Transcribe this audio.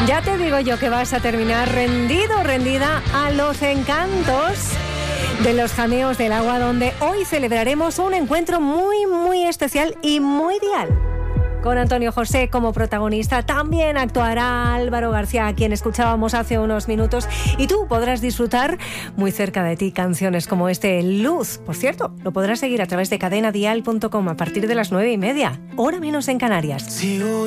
Ya te digo yo que vas a terminar rendido, rendida a los encantos de los Janeos del Agua, donde hoy celebraremos un encuentro muy, muy especial y muy dial. Con Antonio José como protagonista, también actuará Álvaro García, a quien escuchábamos hace unos minutos, y tú podrás disfrutar muy cerca de ti canciones como Luz. Por cierto, lo podrás seguir a través de cadenadial.com a partir de las 9:30, hora menos en Canarias.